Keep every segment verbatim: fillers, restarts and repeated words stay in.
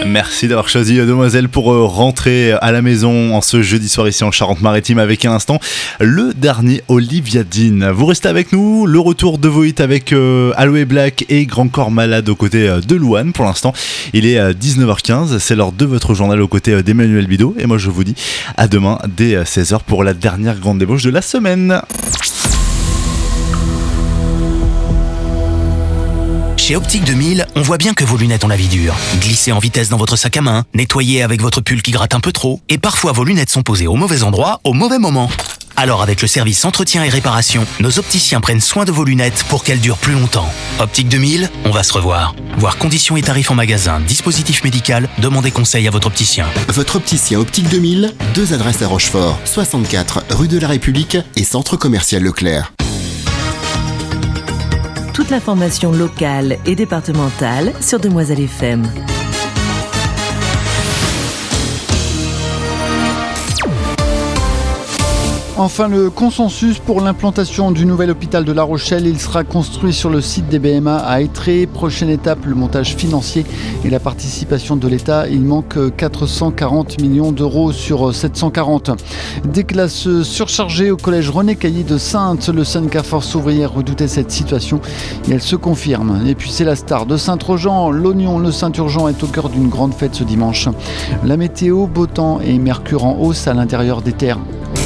Merci d'avoir choisi Demoiselle pour rentrer à la maison en ce jeudi soir ici en Charente-Maritime avec à l'instant le dernier Olivia Dean. Vous restez avec nous, le retour de vos hits avec euh, Aloe Black et Grand Corps Malade aux côtés euh, de Louane. Pour l'instant, il est euh, dix-neuf heures quinze, c'est l'heure de votre journal aux côtés euh, d'Emmanuel Bidot. Et moi je vous dis à demain dès euh, seize heures pour la dernière grande débauche de la semaine. Chez Optique deux mille, on voit bien que vos lunettes ont la vie dure. Glissez en vitesse dans votre sac à main, nettoyez avec votre pull qui gratte un peu trop, et parfois vos lunettes sont posées au mauvais endroit, au mauvais moment. Alors avec le service entretien et réparation, nos opticiens prennent soin de vos lunettes pour qu'elles durent plus longtemps. Optique deux mille, on va se revoir. Voir conditions et tarifs en magasin, dispositif médical, demandez conseil à votre opticien. Votre opticien Optique deux mille, deux adresses à Rochefort, soixante-quatre rue de la République et centre commercial Leclerc. Toute l'information locale et départementale sur Demoiselle F M. Enfin, le consensus pour l'implantation du nouvel hôpital de La Rochelle. Il sera construit sur le site des B M A à Étré. Prochaine étape, le montage financier et la participation de l'État. Il manque quatre cent quarante millions d'euros sur sept cent quarante. Des classes surchargées au collège René Cailly de Saintes. Le syndicat Force ouvrière redoutait cette situation et elle se confirme. Et puis c'est la star de Saint-Trojan. L'Oignon, le Saint-Urgent est au cœur d'une grande fête ce dimanche. La météo, beau temps et mercure en hausse à l'intérieur des terres.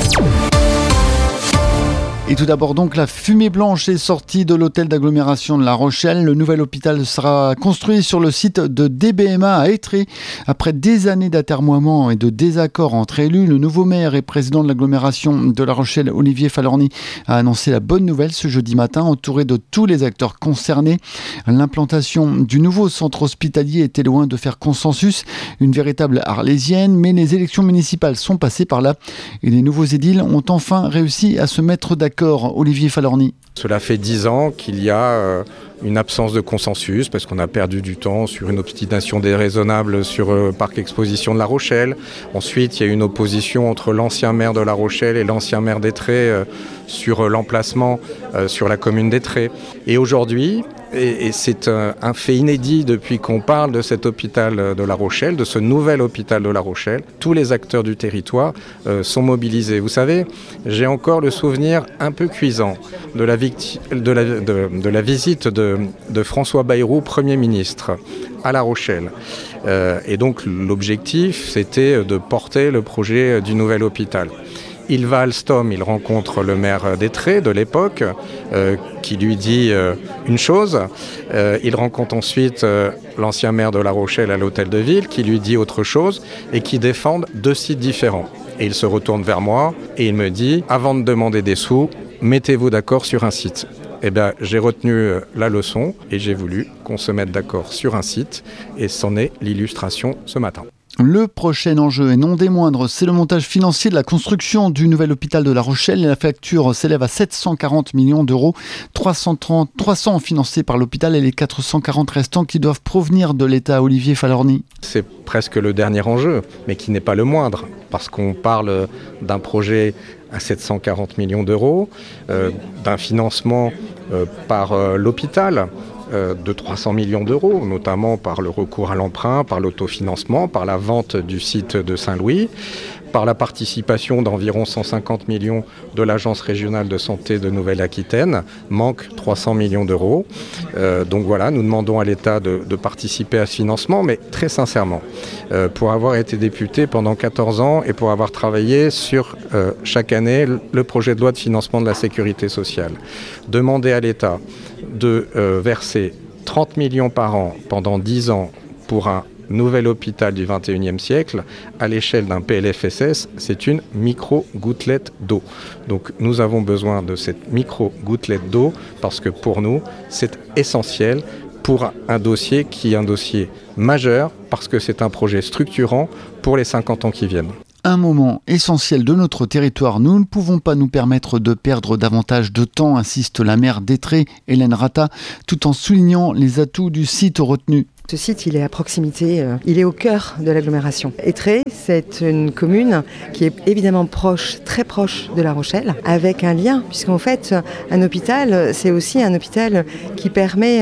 Et tout d'abord donc, la fumée blanche est sortie de l'hôtel d'agglomération de La Rochelle. Le nouvel hôpital sera construit sur le site de D B M A à Étré. Après des années d'atermoiements et de désaccords entre élus, le nouveau maire et président de l'agglomération de La Rochelle, Olivier Falorni, a annoncé la bonne nouvelle ce jeudi matin, entouré de tous les acteurs concernés. L'implantation du nouveau centre hospitalier était loin de faire consensus, une véritable arlésienne, mais les élections municipales sont passées par là et les nouveaux édiles ont enfin réussi à se mettre d'accord. Olivier Falorni. Cela fait dix ans qu'il y a euh, une absence de consensus parce qu'on a perdu du temps sur une obstination déraisonnable sur le euh, parc exposition de La Rochelle. Ensuite, il y a une opposition entre l'ancien maire de La Rochelle et l'ancien maire d'Étré euh, sur euh, l'emplacement euh, sur la commune d'Étré. Et aujourd'hui, et, et c'est un, un fait inédit depuis qu'on parle de cet hôpital de La Rochelle, de ce nouvel hôpital de La Rochelle, tous les acteurs du territoire euh, sont mobilisés. Vous savez, j'ai encore le souvenir un peu cuisant de la, victi- de la, de, de la visite de, de François Bayrou, Premier ministre, à La Rochelle. Euh, et donc l'objectif, c'était de porter le projet du nouvel hôpital. Il va à Alstom, il rencontre le maire d'Étré de l'époque, euh, qui lui dit euh, une chose. Euh, il rencontre ensuite euh, l'ancien maire de La Rochelle à l'hôtel de ville, qui lui dit autre chose, et qui défendent deux sites différents. Et il se retourne vers moi et il me dit, avant de demander des sous, mettez-vous d'accord sur un site. Eh bien, j'ai retenu la leçon et j'ai voulu qu'on se mette d'accord sur un site, et c'en est l'illustration ce matin. Le prochain enjeu, et non des moindres, c'est le montage financier de la construction du nouvel hôpital de La Rochelle. Et la facture s'élève à sept cent quarante millions d'euros, trois cent trente, trois cents financés par l'hôpital et les quatre cent quarante restants qui doivent provenir de l'État. Olivier Falorni. C'est presque le dernier enjeu, mais qui n'est pas le moindre, parce qu'on parle d'un projet à sept cent quarante millions d'euros, euh, d'un financement euh, par euh, l'hôpital, de trois cents millions d'euros, notamment par le recours à l'emprunt, par l'autofinancement, par la vente du site de Saint-Louis, par la participation d'environ cent cinquante millions de l'Agence régionale de santé de Nouvelle-Aquitaine, manque trois cents millions d'euros. Euh, donc voilà, nous demandons à l'État de, de participer à ce financement, mais très sincèrement, euh, pour avoir été député pendant quatorze ans et pour avoir travaillé sur euh, chaque année le projet de loi de financement de la sécurité sociale, demander à l'État de euh, verser trente millions par an pendant dix ans pour un nouvel hôpital du vingt et unième siècle, à l'échelle d'un P L F S S, c'est une micro-gouttelette d'eau. Donc nous avons besoin de cette micro-gouttelette d'eau parce que pour nous, c'est essentiel pour un dossier qui est un dossier majeur parce que c'est un projet structurant pour les cinquante ans qui viennent. Un moment essentiel de notre territoire. Nous ne pouvons pas nous permettre de perdre davantage de temps, insiste la maire d'Étré, Hélène Rata, tout en soulignant les atouts du site retenu. Ce site, il est à proximité, euh, il est au cœur de l'agglomération. Étré, c'est une commune qui est évidemment proche, très proche de La Rochelle, avec un lien, puisqu'en fait, un hôpital, c'est aussi un hôpital qui permet